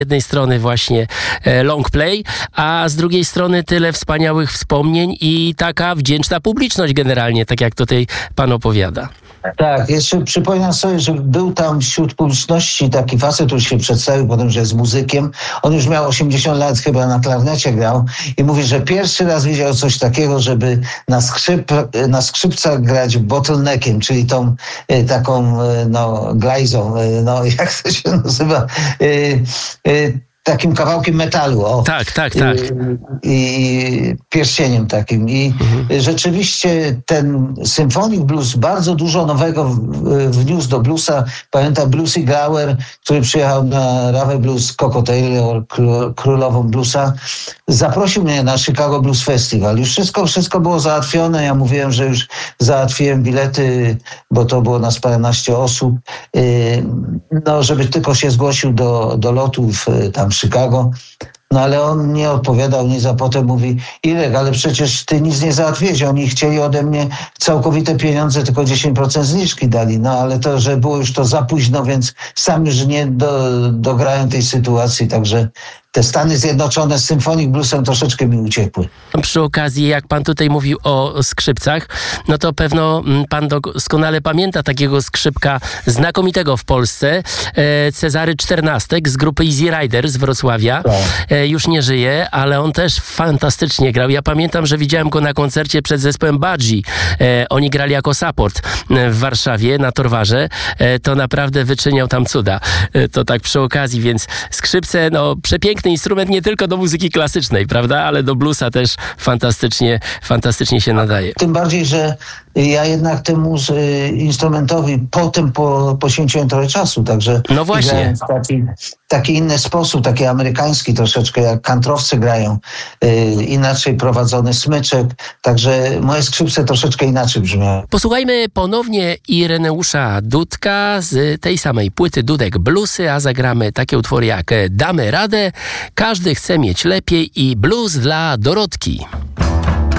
jednej strony właśnie long play, a z drugiej strony tyle wspaniałych wspomnień i taka wdzięczna publiczność generalnie, tak jak tutaj pan opowiada. Tak, jeszcze przypominam sobie, że był tam wśród publiczności taki facet, który się przedstawił potem, że jest muzykiem. On już miał 80 lat, chyba na klarnecie grał i mówi, że pierwszy raz widział coś takiego, żeby na skrzypcach grać bottleneckiem, czyli tą taką glajzą, jak to się nazywa, takim kawałkiem metalu. Tak. I pierścieniem takim. I rzeczywiście ten symfonik blues bardzo dużo nowego wniósł do bluesa. Pamiętam Bluesy Gower, który przyjechał na Rave Blues, Coco Taylor, królową bluesa. Zaprosił mnie na Chicago Blues Festival. Już wszystko było załatwione. Ja mówiłem, że już załatwiłem bilety, bo to było nas paręnaście osób. Żeby tylko się zgłosił do lotu tam w Chicago. No ale on nie odpowiadał, potem mówi: Irek, ale przecież ty nic nie załatwiłeś. Oni chcieli ode mnie całkowite pieniądze, tylko 10% zniżki dali. No ale to, że było już to za późno, więc sami już nie dograją tej sytuacji. Także te Stany Zjednoczone z Symphonic Bluesem troszeczkę mi uciekły. Przy okazji, jak pan tutaj mówił o skrzypcach, no to pewno pan doskonale pamięta takiego skrzypka znakomitego w Polsce, Cezary Czternastek z grupy Easy Rider z Wrocławia. Już nie żyje, ale on też fantastycznie grał. Ja pamiętam, że widziałem go na koncercie przed zespołem Budgie. Oni grali jako support w Warszawie na Torwarze. To naprawdę wyczyniał tam cuda. To tak przy okazji, więc skrzypce, przepiękny instrument nie tylko do muzyki klasycznej, prawda, ale do bluesa też fantastycznie się nadaje. Tym bardziej, że ja jednak temu instrumentowi potem poświęciłem trochę czasu, także no właśnie. W taki inny sposób, taki amerykański troszeczkę, jak kantrowcy grają, inaczej prowadzony smyczek, także moje skrzypce troszeczkę inaczej brzmiały. Posłuchajmy ponownie Ireneusza Dudka z tej samej płyty Dudek Bluesy, a zagramy takie utwory jak Damy radę, Każdy chce mieć lepiej i Blues dla Dorotki.